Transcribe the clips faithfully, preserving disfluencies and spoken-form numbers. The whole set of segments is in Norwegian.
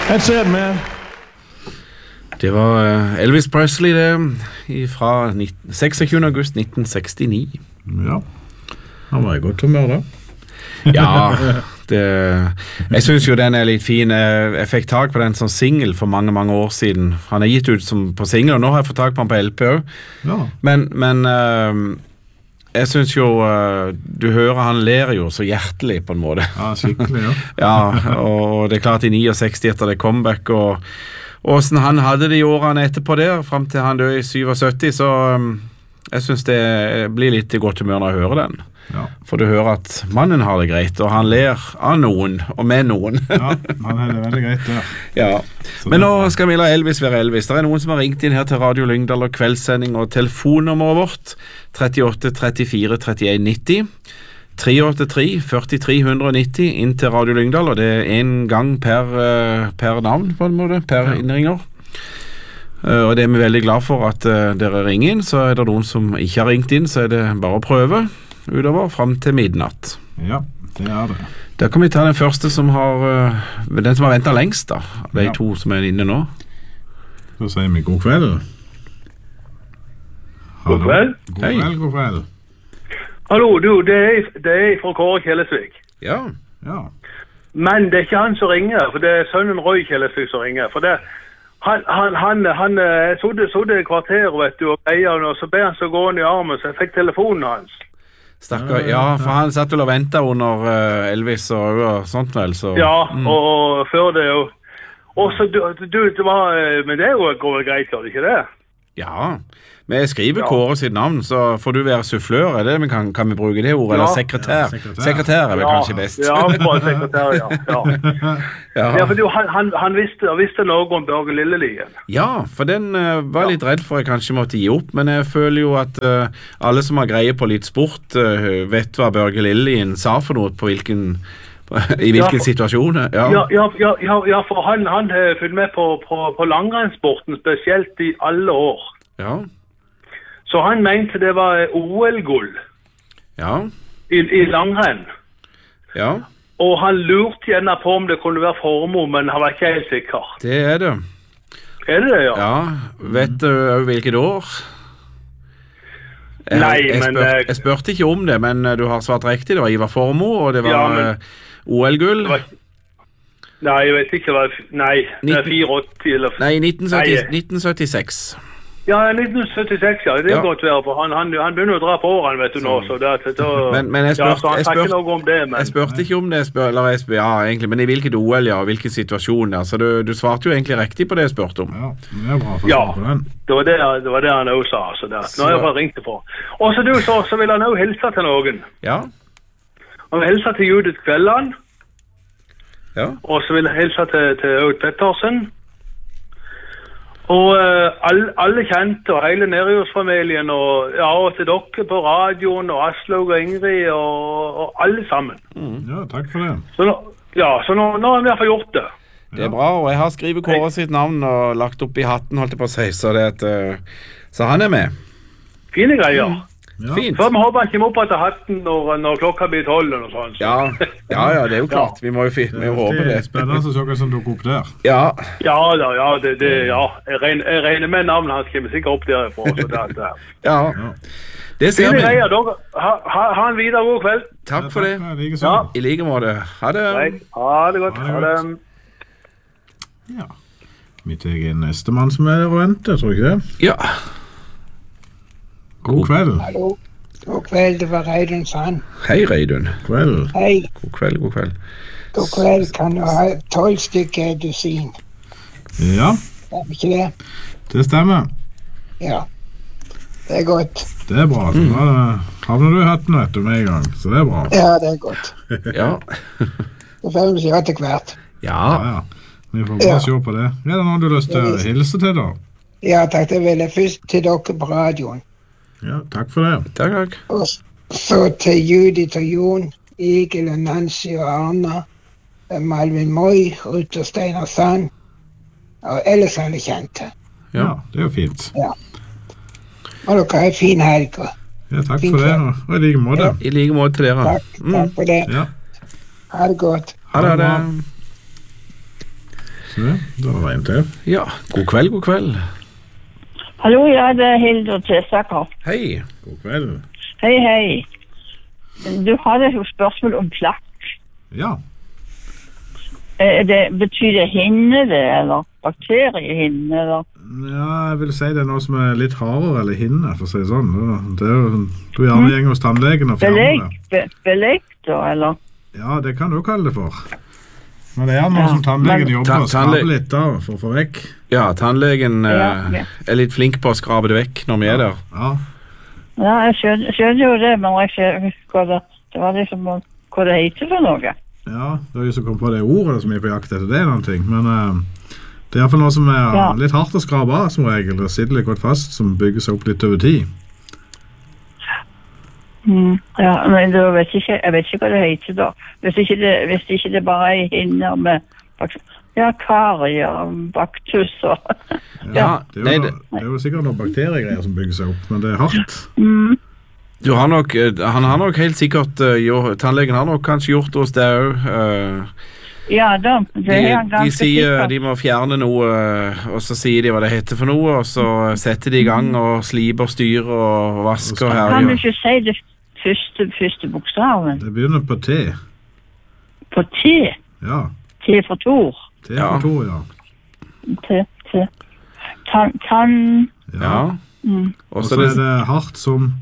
That's it, man. Det var Elvis Presley det, fra seksogtyvende august nitten sekstini. Ja, han var i godt humør da. Ja, det, jeg synes jo den er litt fin. Jeg fikk tag på den som single for mange, mange år siden. Han er gitt ut som på single, og nå har jeg fått tag på han på L P også. Ja. Men, men uh, jeg synes jo, uh, du hører han ler jo så hjertelig på en måte. Ja, skikkelig, ja. Ja, og det er klart i niogseksti etter det comeback, og Og hvordan han hadde det i årene etterpå der, frem til han døde i syttisju, så um, jeg synes det blir litt i godt humør når jeg hører den. Ja. For du hører at mannen har det greit, og han ler av noen, og med noen. Ja, han har det veldig greit der. Ja. Men nå skal vi la Elvis være Elvis. Det er noen som har ringt inn her til Radio Lyngdal og kveldssending, og telefonnummeret vårt, trettioåtte trettifire trettien nitti. tre åtte tre førtitre nitti inn til Radio Lyngdal, og det er en gang per, per navn på en måte, per ja. innringer. Uh, og det er vi veldig glad for at uh, dere ringer inn. Så er det noen som ikke har ringt inn, så er det bare å prøve utover frem til midnatt. Ja, det er det. Da kan vi ta den første som har uh, den som har ventet lengst da. De ja. to som er inne nå. Så sier vi god kveld. God kveld. God kveld, god kveld. Hallo, du, det er, det er fra Kåre Kjellesvik. Ja. Ja. Men det er ikke han som ringer, for det er sønnen Roy Kjellesvik som ringer. For det, han, han, han, han sodde, sodde kvarteret, vet du, og eier, og så ber han så gå inn i armen, så jeg fikk telefonen hans. Stakkar, ja, for han satt vel og ventet under uh, Elvis og, og sånt vel, så... Ja, mm. og, og før det jo... Og så, du, du, det var... Men det er jo går greit, gjør det ikke det? Ja, men jeg skriver ja. Kåre sitt navn, så får du være sufflør, er det? Men kan, kan vi bruke det ordet? Ja. Eller sekretær? Ja, sekretær. Sekretær er vel ja. kanskje best. Ja, bare sekretær, ja. Ja, ja. ja for du, han, han, han visste, visste noe om Børge Lillelien. Ja, for den uh, var jeg litt redd for jeg kanskje måtte gi opp, men jeg føler jo at uh, alle som har greie på litt sport uh, vet hva Børge Lillelien sa for noe på hvilken... I hvilken ja, situasjon? Ja, ja, ja, ja, ja for han, han har fulgt med på, på, på langrennssporten, spesielt i alle år. Ja. Så han mente det var O L-gull ja. i, i langrenn. Ja. Og han lurte gjerne på om det kunne være Formoe, men han var ikke helt sikker. Det er det. Er det det, ja? Ja, vet du hvilket år? Jeg, Nei, jeg, men... spør, jeg spørte ikke om det, men du har svart riktig. Det var Ivar Formoe, og det var... Ja, men... O L-gull? Nei, jeg vet ikke hva... Nei, det er fireogåtti eller... Nei, nitten syttiseks. Ja, nitten syttiseks, ja. Det er ja. godt være, for han, han, han begynner å dra på årene, vet du nå. Så det, så, men, men jeg spurte, ja, han jeg spurte, ikke noe om det, men... Jeg spurte ikke om det, spør, eller jeg spør, ja, egentlig, men i hvilket O L, ja, og hvilken situasjon, ja. Så du, du svarte jo egentlig riktig på det jeg spurte om. Ja, det er bra for ja, på den. Det var det, det var det han også sa, så det. Nå har jeg bare ringt det for. Og så du, så, så vil han også hilse til noen. Ja. Han vil hilse til Judith Kvelland. Ja. Og så vil jeg hilse til, til Aud Pettersen. Og uh, alle, alle kjente, og hele Nerius-familien, og, ja, og til dere på radioen, og Aslaug og Ingrid, og, og alle sammen. Mm. Ja, takk for det. Så nå, ja, så nå, nå har vi i hvert fall gjort det. Det er bra, og jeg har skrivet Kåre sitt navn og lagt opp i hatten, holdt jeg på å si, så, det at, uh, så han er med. Fine greier. Mm. Ja. Fint. For vi håper ikke opp etter hatten når, når klokka blir tolv og sånn. Så. Ja. ja, ja, det er jo klart. Vi må jo, vi må jo håpe det. Det er spennende å se hva som dukker opp der. Ja, ja, da, ja, det, det, ja. Jeg, regner, jeg regner med navnet hans kommer sikkert opp derifra. Så det, det. Ja, det ser vi. Greier, ha, ha, ha en videre god kveld. Takk for det. Ja. I like måte. Ha det. Nei, ha det godt. Ha det. Ja. Mitt egen neste mann som er der og venter, tror jeg ikke det? Ja. God kveld. Hallo. God kveld, det var Reidun Sand. Hei, Reidun. Kveld. Hei. God kveld, god kveld. God kveld, kan du ha tolv stykker dusin? Ja. Stemmer ikke det? Det stemmer. Ja. Det er godt. Det er bra. Så da havner du i hatten etter med en gang, så det er bra. Ja, det er godt. Ja. Det får vi gjøre til hvert. Ja. Ja, ja. Vi får bare ja. se på det. Er det noen du har lyst til å hilse til da? Ja, takk. Det vil jeg først til dere på radioen. Ja, takk for det. Takk, takk. Og så til Judith og Jon, Egil og Nancy og Arna, Malvin Moi, Ruth og Steinar Sand, og ellers alle kjente. Ja, det er jo fint. Ja. Og dere har en fin helg. Ja, takk for det, og i like måte. Ja. I like måte til dere. Takk, takk for det. Ja. Ha det godt. Ha det, ha det. Så da var det en til. Ja, god kveld, god kveld. Hallo, ja, det er Hildur Tesaker. Hei. God kveld. Hei, hei. Du hadde et spørsmål om plakk. Ja. Er det, betyr det hinne det, eller bakteriehinne, eller? Ja, jeg vil si det er noe som er litt hardere, eller hinne, for å si det sånn. Det er jo, du gjerne mm. gjenger hos tannlegen og fjerner det. Belegg, be, belegg da, eller? Ja, det kan du kalle det for. Men det er noe ja, som tannlegen men, jobber og skraper litt da, for å få vekk. Ja, tannlegen ja, ja. Uh, er litt flink på å skrape det vekk når vi er der. Ja, ja jeg skjønner, skjønner jo det, men jeg skjønner hva det, det var liksom hva det heter for noe. Ja, det er jo som kom på det ordet som er på jakt etter det er noen ting, men uh, det er i hvert fall noe som er ja. litt hardt å skrape av som regel, og sitter litt godt fast, som bygger seg opp litt over tid. Mm, ja, men da vet ikke, jeg vet ikke hva det heter da. Hvis ikke det, hvis ikke det bare er hinner med ja, karie og baktus og ja, det, er jo nei, det, det er jo sikkert noen bakteriegreier som bygger seg opp, men det er hardt. Mm. Du har nok, han har nok helt sikkert, jo, tannlegen har nok kanskje gjort hos det også. Uh, ja, da, det er han ganske de sier sikkert. De må fjerne noe, og så sier de hva det heter for noe, og så setter de i gang og sliper styr og vasker og her. Kan du ikke si det første, første bokstaven? Det begynner på T. På T? Ja. T for Tor? T for Tor, ja. T, T. Tann, tann. Ja. Mm. Og så er det hardt som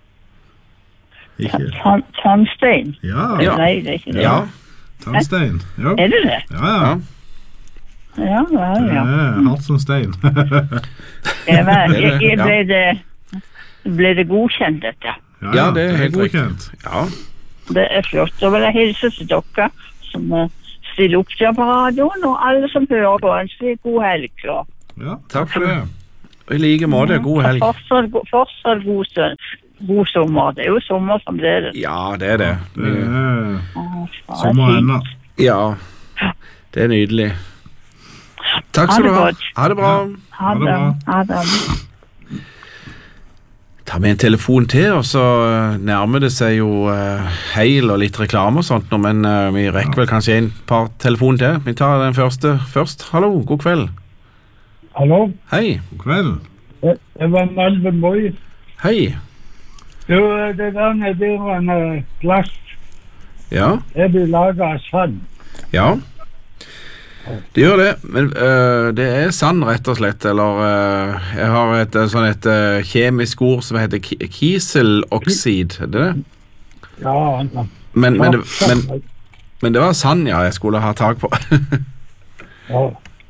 Tann, tannstein? Ja. ja. Nei, det er ikke det. Ja. Tannstein, ja. Er det det? Ja, ja. Ja, ja, ja. Det er hardt som stein. ja, men, jeg, jeg ble, det, ble det godkjent, dette? Ja, ja, det er helt godkjent. Ja. Det er flott. Da vil jeg hilse til dere som stiller opp til på radioen, og alle som hører på en slik god helg. Og... Ja, takk for det. I like måte, god helg. Fortsatt, fortsatt god stund. God sommer. Det er jo sommer som det er det. Ja, det er det. Det er sommer enda. Ja, det er nydelig. Takk skal du ha. Ha det bra. Ha det bra. Ha det. Ta med en telefon til, og så nærmer det seg jo uh, heil og litt reklame og sånt, men uh, vi rekker vel kanskje en par telefon til. Vi tar den første først. Hallo, god kveld. Hallo. Hei. God kveld. Det var Malve Moi. Hei. Jo, det der nede var en uh, glass. Ja. Det blir laget av sand. Ja. Det gjør det, men uh, det er sand rett og slett, eller uh, jeg har et sånn et uh, kjemisk ord som heter ki kiseloksid, er det det? Ja, ja. Men, men, det, men, men det var sand, ja, jeg skulle ha tak på. ja.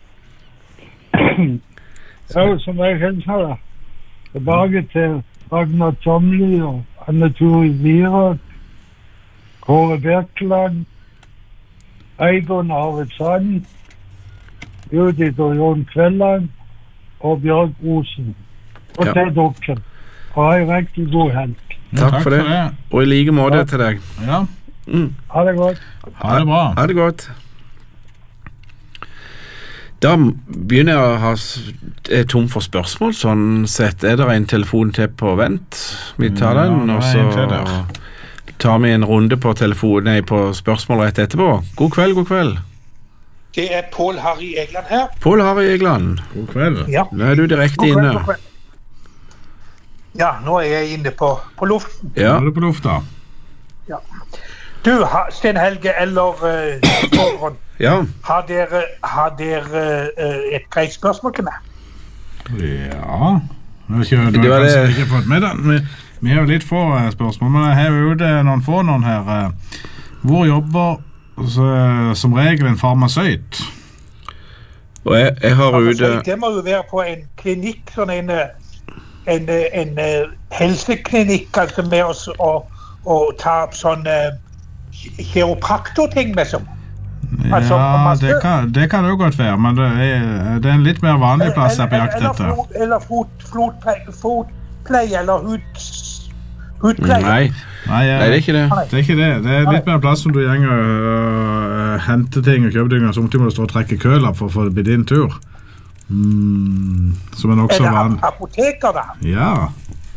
Ja, som jeg kjenner det. Tilbake til Ragnar Tomli og Anne Tore Virak, Kåre Birkeland, Eigon Arvid Sand, Judith og Jon Kvelland og Bjørg Osen. Og ja. til dere. Og ha en riktig god helg. Ja, takk, takk for det. det. Og i like måte ja. til deg. Ja. Mm. Ha det godt. Ha det bra. Ha det godt. Da begynner jeg å ha er tom for spørsmål, sånn sett. Er det en telefon til på vent? Vi tar den, ja, og så tar vi en runde på, telefon, nei, på spørsmål rett etterpå. God kveld, god kveld. Det er Pål Harry Egland her. Pål Harry Egland. God kveld. Ja. Nå er du direkte god kveld, inne. god kveld. Ja, nå er jeg inne på, på luften. Ja. Nå er du på lufta. Ja. Du, Sten Helge eller Torgrunn, uh, ja. har dere, har dere uh, et greit spørsmål til meg? Ja, du har ikke, du har kanskje ikke fått med den. Vi, vi har jo litt få uh, spørsmål, men jeg har jo det noen få noen her. Uh, hvor jobber så, som regel en farmasøyt? Og jeg, jeg har ute... Det må jo være på en klinikk, sånn en, en, en, en helseklinikk, altså med oss å, å ta opp sånn uh, kiropraktorting med som. Altså, ja, det kan, det kan jo godt være, men det er, det er en litt mer vanlig plass her på jakt etter. Eller, eller fot, fotpleie, fotpleie eller hud, hudpleie. Nei. Nei, ja, Nei, det er ikke det. Det er ikke det. Det er litt mer plass som du gjenger uh, henter ting og kjøper ting, og samtidig må du stå og trekke kølapp for å få det bli din tur. Mm, som er nok så vanlig. Apoteker da? Ja.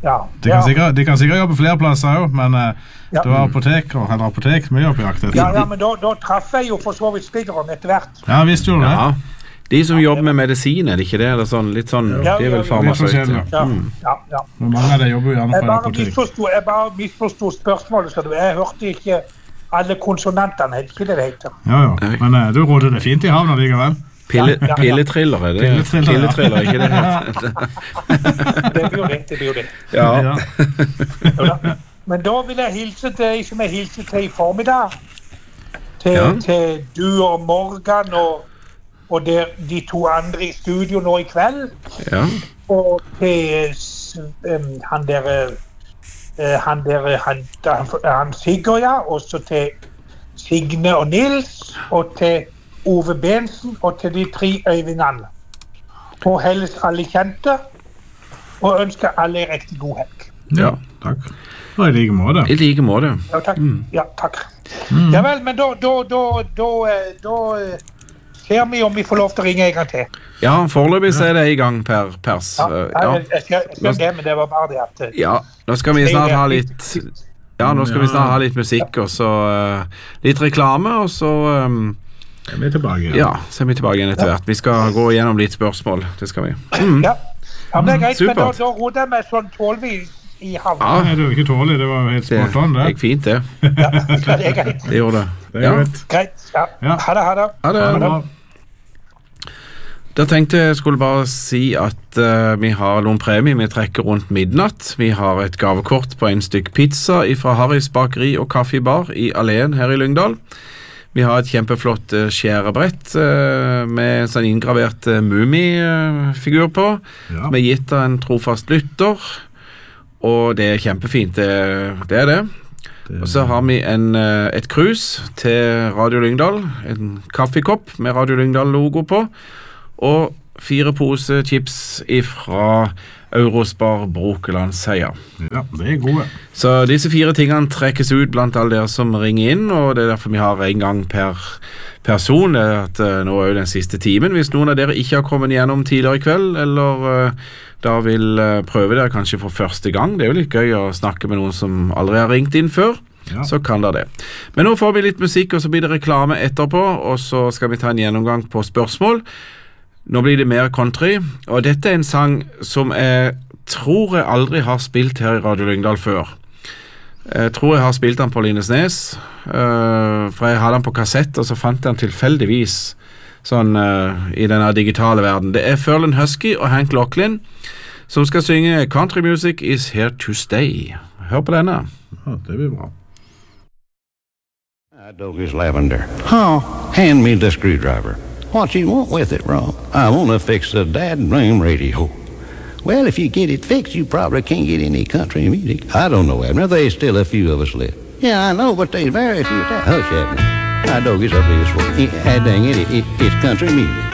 Ja. De kan, sikkert, de kan sikkert jobbe flere plasser også, men uh, ja. Det var apoteker, eller apotek mye opp i jakt. Ja, ja, men da, da traff jeg jo for så vidt spilleren etter hvert. Ja, visst gjorde det. Ja. De som jobber med medisin, er det ikke det? Eller sånn, litt sånn, ja, de er vel ja, farmasøyter. Ja, mm. ja, ja. Mange av det jobber jo gjerne på en apotek. Misforstod, jeg bare misforstod spørsmålet, så jeg hørte ikke alle konsonantene, er ikke det det heter? Ja, ja, men uh, du rådde det fint i havna likevel. Pille, ja, ja. Pilletriller er det? Pilletriller, Pilletriller, ikke det? Det blir jo det, det blir jo det. Ja. Ja. Men da vil jeg hilse til deg som jeg hilser til i formiddag. Til, ja. til du og Morgan og, og der, de to andre i studio nå i kveld. Ja. Og til um, han der, uh, han der, han, han, han Sigurd, ja. Og så til Signe og Nils, og til Ove Bensen, og til de tre Øyvindene. Og helles alle kjente, og ønsker alle en riktig god helg. Ja, takk. Og i like måte. I like måte. Ja, takk. Mm. Ja, takk. Mm. Ja vel, men da, da, da, da, da ser vi om vi får lov til å ringe en gang til. Ja, foreløpig så er det i gang, Per Pers. Ja, ja. Jeg, jeg skal, jeg skal det, men det var bare det at... Ja, nå skal vi snart ha litt... Ja, nå skal vi snart ha litt musikk, og så uh, litt reklame, og så... Um, er vi tilbake igjen. Ja, så er vi tilbake igjen etter hvert. Vi skal gå gjennom litt spørsmål, det skal vi. Mm. Ja. Ja, men det er greit, Supert. men da, da rodde jeg meg sånn tålvis i havn. Ja, det var ikke tålig, det var helt spontant, det. Det gikk fint, det. Ja, det er greit. Det gjorde det. Det er ja. greit. Greit, ja. Ja. Ha det, ha det. Ha det. Ha det. Da tenkte jeg skulle bare si at uh, vi har noen premier vi trekker rundt midnatt. Vi har et gavekort på en stykk pizza fra Harrys bakeri og kaffebar i Alleen her i Lyngdal. Vi har et kjempeflott uh, skjærebrett uh, med en sånn inngravert uh, Mumi-figur på, ja. Som er gitt av en trofast lytter, og det er kjempefint, det, det er det. det. Og så har vi en, uh, et krus til Radio Lyngdal, en kaffekopp med Radio Lyngdal-logo på, og fire poser chips ifra Eurospar Brokelandsheia. Ja, det er gode. Så disse fire tingene trekkes ut blant alle dere som ringer inn, og det er derfor vi har en gang per person, at uh, nå er jo den siste timen. Hvis noen av dere ikke har kommet gjennom tidligere i kveld, eller uh, da vil uh, prøve dere kanskje for første gang, det er jo litt gøy å snakke med noen som aldri har ringt inn før, ja. Så kan dere det. Men nå får vi litt musikk, og så blir det reklame etterpå, og så skal vi ta en gjennomgang på spørsmål. Nå blir det mer country, og dette er en sang som jeg tror jeg aldri har spilt her i Radio Lyngdal før. Jeg tror jeg har spilt den på Lindesnes, uh, for jeg hadde den på kassett, og så fant jeg den tilfeldigvis sånn uh, i denne digitale verden. Det er Ferlin Husky og Hank Locklin som skal synge Country Music is Here to Stay. Hør på denne. Ja, det blir bra. Douglas Lavender. Oh, hand me the screwdriver. What you want with it, Rob? I want to fix the dad-ring radio. Well, if you get it fixed, you probably can't get any country music. I don't know, Abner. There's still a few of us left. Yeah, I know, but there's very few. Hush, Abner. I don't get up this way. Ah, dang it, it, it, it's country music.